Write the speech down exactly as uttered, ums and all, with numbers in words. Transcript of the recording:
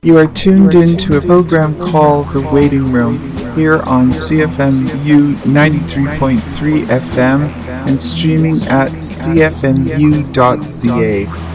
You are tuned in to a program called The Waiting Room here on C F M U ninety-three point three F M and streaming at c f m u dot c a.